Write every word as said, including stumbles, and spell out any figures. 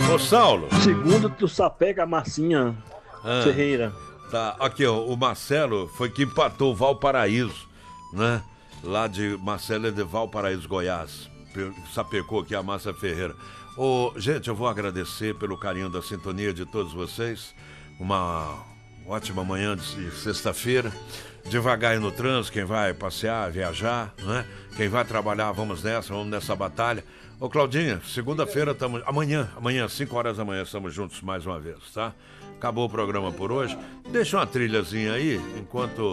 Ô, Saulo. Segundo, tu só pega a massinha Ah, Ferreira. tá, aqui, ó, o Marcelo foi que empatou o Valparaíso, né? Lá de Marcelo é de Valparaíso, Goiás. Pe- Sapecou aqui a Márcia Ferreira. Ô, gente, eu vou agradecer pelo carinho da sintonia de todos vocês. Uma ótima manhã de sexta-feira. Devagar aí no trânsito, quem vai passear, viajar, né? Quem vai trabalhar, vamos nessa, vamos nessa batalha. Ô, Claudinha, segunda-feira estamos... Amanhã, amanhã, cinco horas da manhã, estamos juntos mais uma vez, tá? Acabou o programa por hoje. Deixa uma trilhazinha aí, enquanto